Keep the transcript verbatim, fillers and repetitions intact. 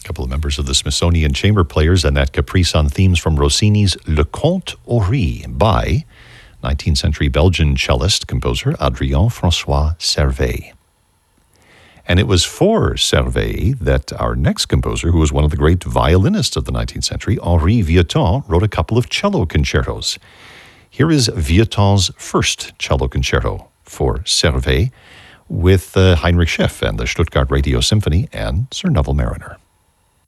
A couple of members of the Smithsonian Chamber Players and that caprice on themes from Rossini's Le Conte Horry by nineteenth century Belgian cellist composer Adrien François Servais. And it was for Servais that our next composer, who was one of the great violinists of the nineteenth century, Henri Vieuxtemps, wrote a couple of cello concertos. Here is Vieuxtemps's first cello concerto for Servais with uh, Heinrich Schiff and the Stuttgart Radio Symphony and Sir Neville Marriner.